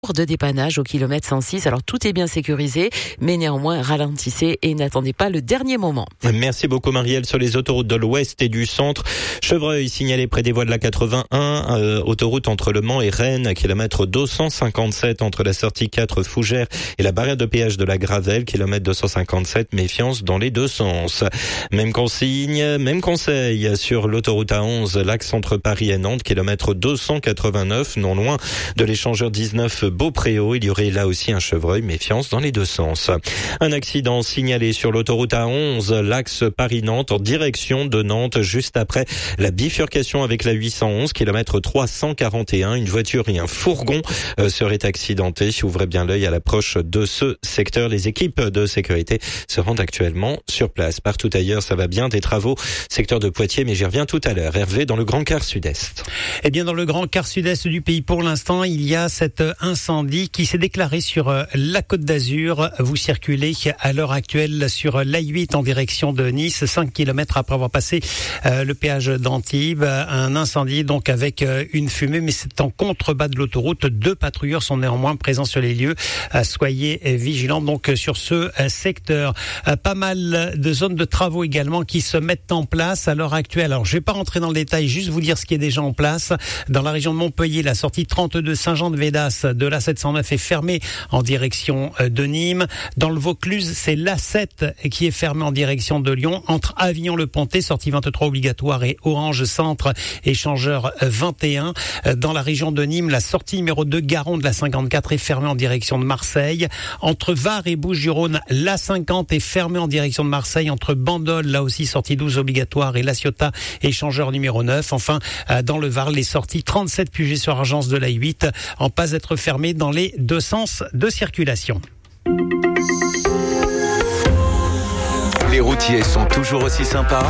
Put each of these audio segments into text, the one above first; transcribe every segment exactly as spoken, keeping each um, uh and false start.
de dépannage au kilomètre cent six. Alors tout est bien sécurisé, mais néanmoins ralentissez et n'attendez pas le dernier moment. Merci beaucoup Marielle. Sur les autoroutes de l'Ouest et du Centre, Chevreuil signalé près des voies de la quatre-vingt-un, euh, autoroute entre Le Mans et Rennes, kilomètre deux cent cinquante-sept entre la sortie quatre Fougères et la barrière de péage de la Gravelle, kilomètre deux cent cinquante-sept, méfiance dans les deux sens. Même consigne, même conseil sur l'autoroute A onze, l'axe entre Paris et Nantes, kilomètre deux cent quatre-vingt-neuf, non loin de l'échangeur dix-neuf Beaupréau. Il y aurait là aussi un chevreuil, méfiance dans les deux sens. Un accident signalé sur l'autoroute A onze, l'axe Paris-Nantes en direction de Nantes, juste après la bifurcation avec la huit cent onze, kilomètre trois cent quarante et un. Une voiture et un fourgon euh, seraient accidentés. Ouvrez bien l'œil à l'approche de ce secteur. Les équipes de sécurité se rendent actuellement sur place. Partout ailleurs, ça va bien. Des travaux, secteur de Poitiers, mais j'y reviens tout à l'heure. Hervé, dans le Grand Quart Sud-Est. Eh bien, dans le Grand Quart Sud-Est du pays, pour l'instant, il y a cet incendie qui s'est déclaré sur la Côte d'Azur. Vous circulez à l'heure actuelle sur l'A huit en direction de Nice, cinq kilomètres après avoir passé euh, le péage d'Antibes. Un incendie donc avec euh, une fumée, mais c'est en contrebas de l'autoroute. Deux patrouilleurs sont néanmoins présents sur les lieux. Euh, soyez vigilants donc sur ce euh, secteur. Euh, pas mal de zones de travaux également qui se mettent en place à l'heure actuelle. Alors, je vais pas rentrer dans le détail, juste vous dire ce qui est déjà en place. Dans la région de Montpellier, la sortie trente-deux Saint-Jean-de-Védas de l'A sept cent neuf est fermée en direction de Nîmes. Dans le Vaucluse, c'est l'A sept qui est fermée en direction de Lyon. Entre Avignon-le-Pontet, sortie vingt-trois obligatoire, et Orange Centre, échangeur vingt et un. Dans la région de Nîmes, la sortie numéro deux Garon de la cinquante-quatre est fermée en direction de Marseille. Entre Var et Bouches-du-Rhône, l'A cinquante est fermée en direction de Marseille. Entre Bandol, là aussi sortie douze obligatoire, et La Ciotat, échangeur numéro neuf. Enfin, dans le Var, les sorties trente-sept Puget-sur-Argence de l'A huit en passe d'être fermées dans les deux sens de circulation. Les routiers sont toujours aussi sympas.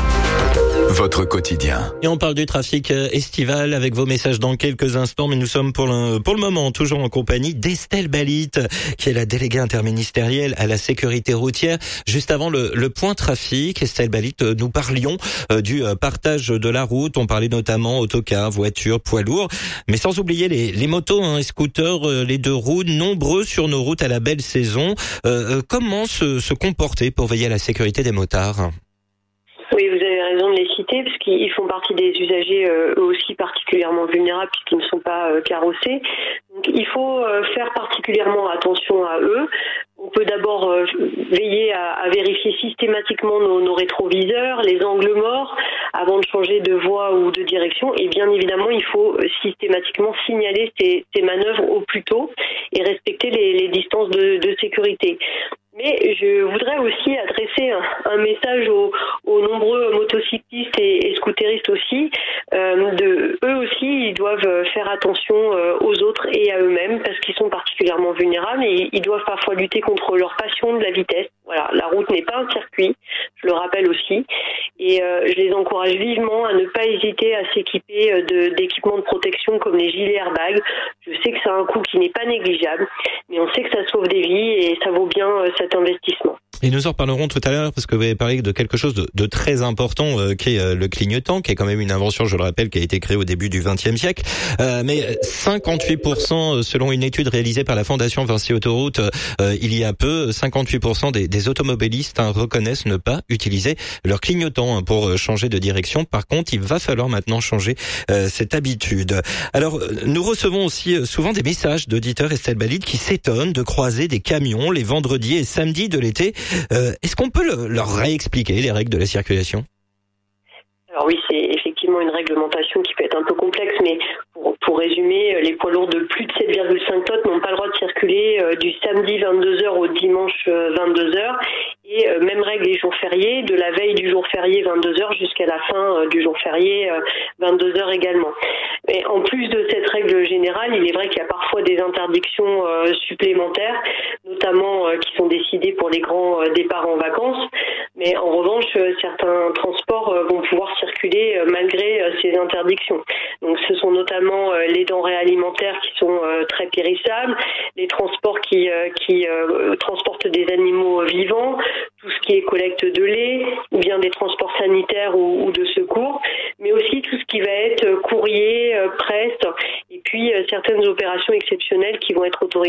Votre quotidien. Et on parle du trafic estival avec vos messages dans quelques instants, mais nous sommes pour le, pour le moment toujours en compagnie d'Estelle Balit, qui est la déléguée interministérielle à la sécurité routière. Juste avant le, le point trafic, Estelle Balit, nous parlions du partage de la route. On parlait notamment autocars, voitures, poids lourds, mais sans oublier les, les motos, hein, les scooters, les deux roues, nombreux sur nos routes à la belle saison. Euh, comment se, se comporter pour veiller à la sécurité des motards ? Oui, vous avez raison de les citer, parce qu'ils font partie des usagers euh, eux aussi particulièrement vulnérables puisqu'ils ne sont pas euh, carrossés. Donc, il faut euh, faire particulièrement attention à eux. On peut d'abord euh, veiller à, à vérifier systématiquement nos, nos rétroviseurs, les angles morts, avant de changer de voie ou de direction. Et bien évidemment, il faut systématiquement signaler ces, ces manœuvres au plus tôt et respecter les, les distances de, de sécurité. Mais je voudrais aussi adresser un, un message aux, aux nombreux motocyclistes et, et scooteristes aussi. Euh, de, eux aussi, ils doivent faire attention euh, aux autres et à eux-mêmes parce qu'ils sont particulièrement vulnérables et ils doivent parfois lutter contre leur passion de la vitesse. Voilà, la route n'est pas un circuit, je le rappelle aussi. Et euh, je les encourage vivement à ne pas hésiter à s'équiper de, d'équipements de protection comme les gilets airbags. Je sais que c'est un coût qui n'est pas négligeable, mais on sait que ça sauve des vies et ça vaut bien euh, cet investissement. Et nous en reparlerons tout à l'heure parce que vous avez parlé de quelque chose de, de très important euh, qui est euh, le clignotant, qui est quand même une invention, je le rappelle, qui a été créée au début du vingtième siècle. Euh, mais cinquante-huit pour cent, selon une étude réalisée par la Fondation Vinci Autoroute euh, il y a peu, cinquante-huit pour cent des, des automobilistes hein, reconnaissent ne pas utiliser leur clignotant hein, pour changer de direction. Par contre, il va falloir maintenant changer euh, cette habitude. Alors, nous recevons aussi souvent des messages d'auditeurs, Estelle Balit, qui s'étonnent de croiser des camions les vendredis et samedis de l'été. Euh, est-ce qu'on peut le, leur réexpliquer les règles de la circulation ? Alors oui, c'est effectivement une réglementation qui peut être un peu complexe, mais pour, pour résumer, les poids lourds de plus de sept virgule cinq tonnes n'ont pas le droit de circuler euh, du samedi vingt-deux heures au dimanche euh, vingt-deux heures. Et euh, même règle les jours fériés, de la veille du jour férié vingt-deux heures jusqu'à la fin euh, du jour férié euh, vingt-deux heures également. Et en plus de cette règle générale, il est vrai qu'il y a parfois des interdictions euh, supplémentaires, notamment euh, qui sont décidées pour les grands euh, départs en vacances. Mais en revanche, euh, certains transports euh, vont pouvoir circuler euh, malgré euh, ces interdictions. Donc ce sont notamment euh, les denrées alimentaires qui sont euh, très périssables, les transports qui, euh, qui euh, transportent des animaux vivants, tout ce qui est collecte de lait, ou bien des transports sanitaires ou, ou de secours, mais aussi tout ce qui va être courrier, presse, et puis certaines opérations exceptionnelles qui vont être autorisées